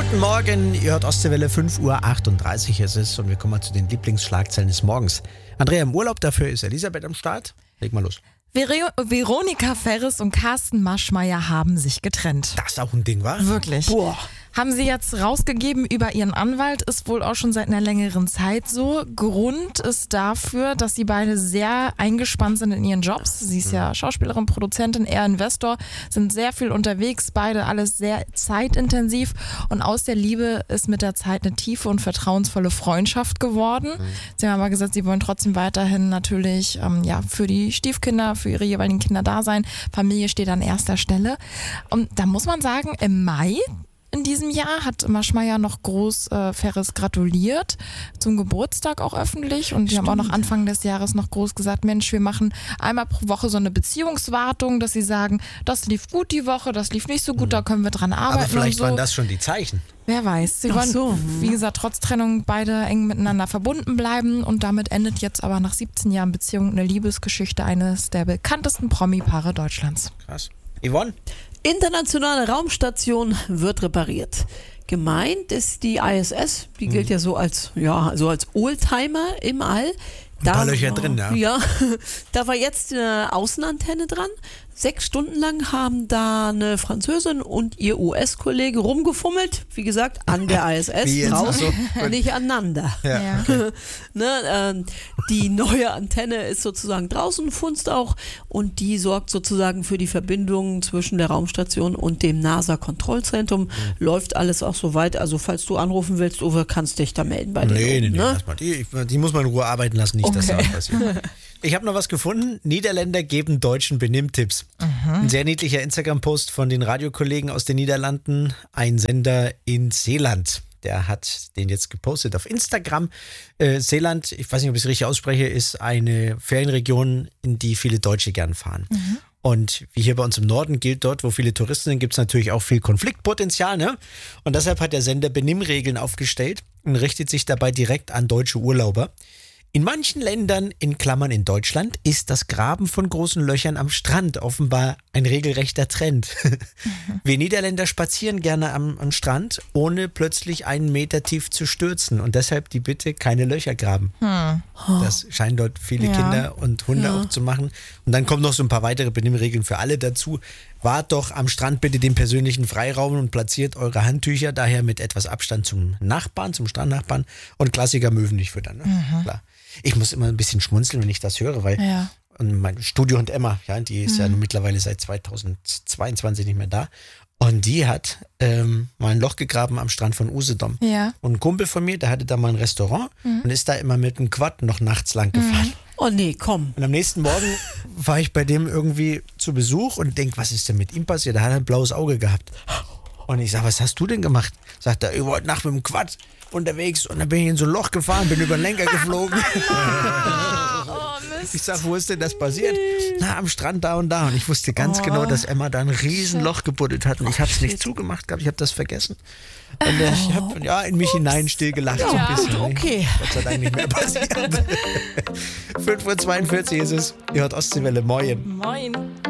Guten Morgen, ihr hört Ostseewelle, 5:38 Uhr ist es und wir kommen mal zu den Lieblingsschlagzeilen des Morgens. Andrea im Urlaub, dafür ist Elisabeth am Start. Leg mal los. Veronika Ferres und Carsten Maschmeyer haben sich getrennt. Das ist auch ein Ding, wa? Wirklich. Boah. Haben sie jetzt rausgegeben über ihren Anwalt, ist wohl auch schon seit einer längeren Zeit so. Grund ist dafür, dass sie beide sehr eingespannt sind in ihren Jobs. Sie ist ja Schauspielerin, Produzentin, er Investor, sind sehr viel unterwegs, beide alles sehr zeitintensiv und aus der Liebe ist mit der Zeit eine tiefe und vertrauensvolle Freundschaft geworden. Sie haben aber gesagt, sie wollen trotzdem weiterhin natürlich für die Stiefkinder, für ihre jeweiligen Kinder da sein. Familie steht an erster Stelle. Und da muss man sagen, im Mai in diesem Jahr hat Maschmeyer noch groß Ferres gratuliert, zum Geburtstag auch öffentlich und die haben auch noch Anfang des Jahres noch groß gesagt, Mensch, wir machen einmal pro Woche so eine Beziehungswartung, dass sie sagen, das lief gut die Woche, das lief nicht so gut, da können wir dran arbeiten. Aber vielleicht und so. waren das schon die Zeichen. Wer weiß. Sie wollen, wie gesagt, trotz Trennung beide eng miteinander verbunden bleiben und damit endet jetzt aber nach 17 Jahren Beziehung eine Liebesgeschichte eines der bekanntesten Promi-Paare Deutschlands. Krass. Yvonne? Internationale Raumstation wird repariert. Gemeint ist die ISS, die gilt ja so als Oldtimer im All. Ein paar Löcher drin, ja. Ja, da war jetzt eine Außenantenne dran. 6 Stunden lang haben da eine Französin und ihr US-Kollege rumgefummelt. Wie gesagt, an der ISS, draußen, nicht aneinander. Ja. Ne, die neue Antenne ist sozusagen draußen, funzt auch, und die sorgt sozusagen für die Verbindung zwischen der Raumstation und dem NASA-Kontrollzentrum. Läuft alles auch soweit. Also falls du anrufen willst, Uwe, kannst dich da melden bei denen. Nee, lass mal. Die muss man in Ruhe arbeiten lassen, nicht, dass da was passiert. Ich habe noch was gefunden. Niederländer geben Deutschen Benimmtipps. Ein sehr niedlicher Instagram-Post von den Radiokollegen aus den Niederlanden. Ein Sender in Zeeland. Der hat den jetzt gepostet auf Instagram. Zeeland, ich weiß nicht, ob ich es richtig ausspreche, ist eine Ferienregion, in die viele Deutsche gern fahren. Und wie hier bei uns im Norden gilt, dort, wo viele Touristen sind, gibt es natürlich auch viel Konfliktpotenzial. Ne? Und deshalb hat der Sender Benimmregeln aufgestellt und richtet sich dabei direkt an deutsche Urlauber. In manchen Ländern, in Klammern in Deutschland, ist das Graben von großen Löchern am Strand offenbar ein regelrechter Trend. Wir Niederländer spazieren gerne am Strand, ohne plötzlich 1 Meter tief zu stürzen. Und deshalb die Bitte, keine Löcher graben. Das scheinen dort viele Kinder und Hunde auch zu machen. Und dann kommen noch so ein paar weitere Benimmregeln für alle dazu. Wahrt doch am Strand bitte den persönlichen Freiraum und platziert eure Handtücher daher mit etwas Abstand zum Nachbarn, zum Strandnachbarn, und Klassiker, Möwen nicht füttern. Ne? Klar. Ich muss immer ein bisschen schmunzeln, wenn ich das höre, weil mein Studiohund Emma, ja, die ist ja mittlerweile seit 2022 nicht mehr da. Und die hat mal ein Loch gegraben am Strand von Usedom. Ja. Und ein Kumpel von mir, der hatte da mal ein Restaurant und ist da immer mit einem Quad noch nachts lang gefahren. Oh nee, komm. Und am nächsten Morgen war ich bei dem irgendwie zu Besuch und denk, was ist denn mit ihm passiert? Da hat er ein blaues Auge gehabt. Und ich sag, was hast du denn gemacht? Sagt er, ich war heute Nacht mit dem Quad unterwegs und dann bin ich in so ein Loch gefahren, bin über den Lenker geflogen. Ich sag, wo ist denn das passiert? Na, am Strand da und da. Und ich wusste ganz genau, dass Emma da ein Riesenloch gebuddelt hat und ich habe es nicht zugemacht gehabt, ich habe das vergessen. Und ich habe in mich hinein still gelacht so ein bisschen. Okay. Gott sei Dank nicht mehr passiert. 5:42 Uhr ist es. Ihr hört Ostseewelle. Moin. Moin.